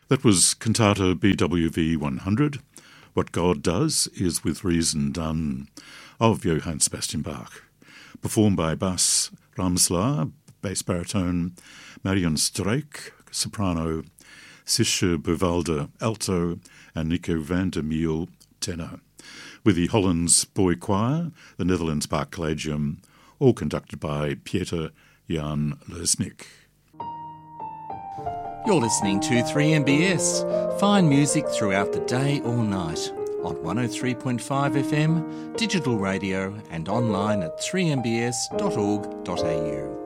That was Cantata BWV 100, What God Does Is With Reason Done, of Johann Sebastian Bach, performed by Bas Ramsler, bass baritone, Marion Streek, soprano, Sische Buwalda, alto, and Nico van der Meulen, tenor, with the Hollands Boy Choir, the Netherlands Bach Collegium, all conducted by Pieter Jan Lesnick. You're listening to 3MBS, fine music throughout the day or night, on 103.5 FM, digital radio and online at 3mbs.org.au.